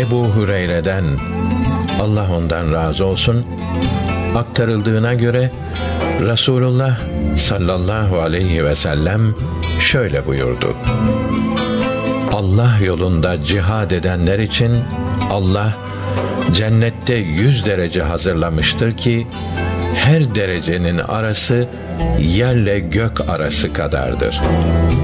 Ebu Hureyre'den, Allah ondan razı olsun, aktarıldığına göre Resulullah sallallahu aleyhi ve sellem şöyle buyurdu: Allah yolunda cihad edenler için Allah cennette 100 derece hazırlamıştır ki her derecenin arası yerle gök arası kadardır.